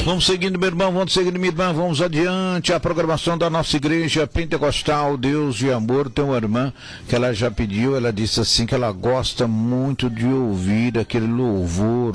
Vamos seguindo, meu irmão, vamos seguindo, minha irmã, vamos adiante. A programação da nossa igreja pentecostal, Deus de Amor, tem uma irmã que ela já pediu, ela disse assim que ela gosta muito de ouvir aquele louvor